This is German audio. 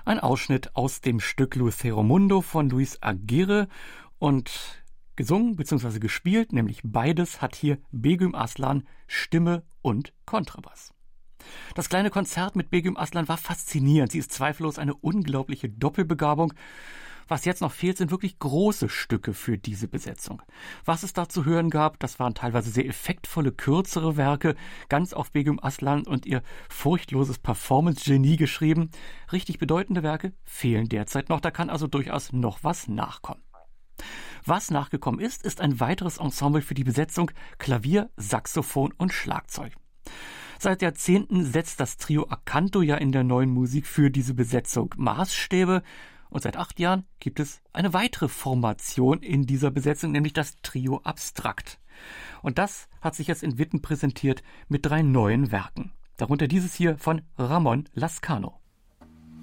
Ein Ausschnitt aus dem Stück Lucero Mundo von Luis Aguirre und gesungen bzw. gespielt, nämlich beides, hat hier Begüm Aslan, Stimme und Kontrabass. Das kleine Konzert mit Begüm Aslan war faszinierend. Sie ist zweifellos eine unglaubliche Doppelbegabung. Was jetzt noch fehlt, sind wirklich große Stücke für diese Besetzung. Was es da zu hören gab, das waren teilweise sehr effektvolle, kürzere Werke, ganz auf Begüm Aslan und ihr furchtloses Performance-Genie geschrieben. Richtig bedeutende Werke fehlen derzeit noch, da kann also durchaus noch was nachkommen. Was nachgekommen ist, ist ein weiteres Ensemble für die Besetzung Klavier, Saxophon und Schlagzeug. Seit Jahrzehnten setzt das Trio Acanto ja in der neuen Musik für diese Besetzung Maßstäbe. Und seit 8 Jahren gibt es eine weitere Formation in dieser Besetzung, nämlich das Trio Abstrakt. Und das hat sich jetzt in Witten präsentiert mit 3 neuen Werken. Darunter dieses hier von Ramón Lazcano.